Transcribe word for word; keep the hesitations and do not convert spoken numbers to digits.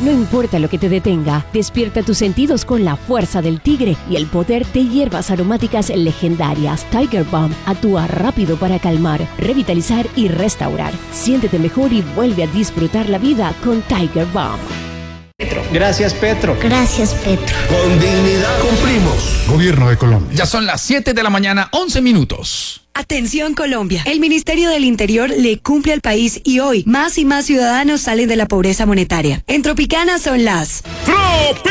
No importa lo que te detenga, despierta tus sentidos con la fuerza del tigre y el poder de hierbas aromáticas legendarias. Tiger Balm actúa rápido para calmar, revitalizar y restaurar. Siéntete mejor y vuelve a disfrutar la vida con Tiger Balm. Gracias, Petro. Gracias, Petro. Con dignidad cumplimos. Gobierno de Colombia. Ya son las siete de la mañana, once minutos. Atención Colombia, el Ministerio del Interior le cumple al país y hoy más y más ciudadanos salen de la pobreza monetaria. En Tropicana son las... ¡Tropi!